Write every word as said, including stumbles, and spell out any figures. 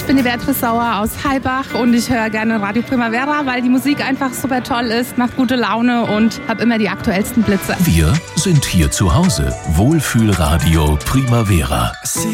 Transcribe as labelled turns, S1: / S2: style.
S1: bin die Beatrice Sauer aus Heilbach und ich höre gerne Radio Primavera, weil die Musik einfach super toll ist, macht gute Laune und habe immer die aktuellsten Blitze.
S2: Wir sind hier zu Hause. Wohlfühlradio Primavera.